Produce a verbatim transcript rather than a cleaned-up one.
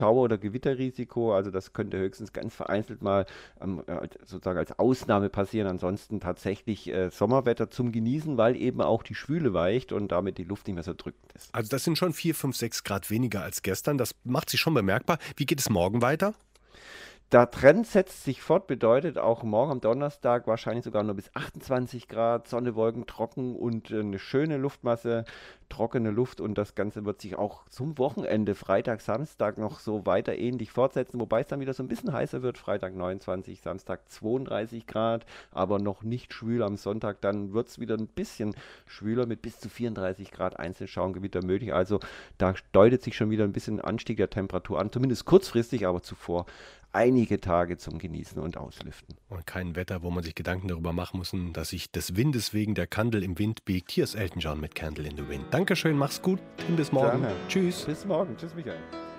Schauer- oder Gewitterrisiko. Also das könnte höchstens ganz vereinzelt mal ähm, äh, sozusagen als Ausnahme passieren. Ansonsten tatsächlich äh, Sommerwetter zum Genießen, weil eben auch die Schwüle weicht und damit die Luft nicht mehr so drückend ist. Also das sind schon vier, fünf, sechs Grad weniger als gestern. Das macht sich schon bemerkbar. Wie geht es morgen weiter? Der Trend setzt sich fort, bedeutet auch morgen am Donnerstag wahrscheinlich sogar nur bis achtundzwanzig Grad, Sonne, Wolken, trocken und äh, eine schöne Luftmasse, trockene Luft und das Ganze wird sich auch zum Wochenende, Freitag, Samstag noch so weiter ähnlich fortsetzen, wobei es dann wieder so ein bisschen heißer wird, Freitag neunundzwanzig, Samstag zweiunddreißig Grad, aber noch nicht schwül am Sonntag, dann wird es wieder ein bisschen schwüler mit bis zu vierunddreißig Grad Einzelschauengewitter möglich, also da deutet sich schon wieder ein bisschen Anstieg der Temperatur an, zumindest kurzfristig, aber zuvor einige Tage zum Genießen und Auslüften. Und kein Wetter, wo man sich Gedanken darüber machen muss, dass sich des Windes wegen der Kandel im Wind biegt. Hier ist Elton John mit Candle in the Wind. Dankeschön, mach's gut und bis morgen. Gerne. Tschüss. Bis morgen. Tschüss, Michael.